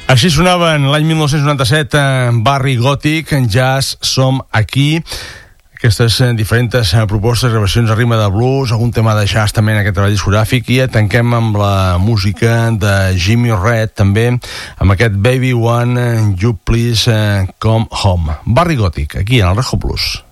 Així sonaven l'any 1997 Barri Gòtic, Jazz Som Aquí. Aquestes diferents propostes, gravacions a ritme de blues, algun tema de jazz també en aquest treball discogràfic, i tanquem amb la música de Jimmy Reed, també amb aquest Baby One, You Please Come Home. Barri Gòtic, aquí en el Red Hot Blues.